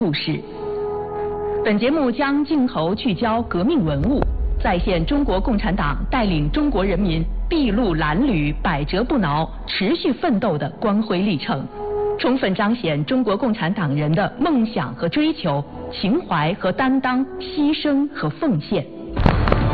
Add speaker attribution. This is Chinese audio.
Speaker 1: 故事。本节目将镜头聚焦革命文物，再现中国共产党带领中国人民筚路蓝缕、百折不挠、持续奋斗的光辉历程，充分彰显中国共产党人的梦想和追求、情怀和担当、牺牲和奉献。